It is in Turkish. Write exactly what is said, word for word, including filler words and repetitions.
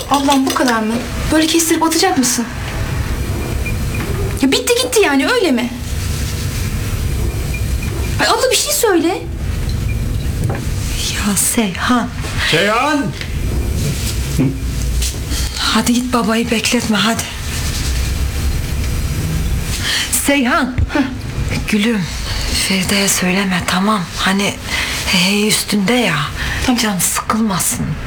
Ablam bu kadar mı? Böyle kestirip atacak mısın? Ya bitti gitti yani, öyle mi? Ay abla bir şey söyle. Ya Seyhan. Seyhan! Hadi git babayı bekletme hadi. Seyhan. Gülüm, Feride'ye söyleme tamam. Hani hey üstünde ya. Tamam. Can sıkılmasın.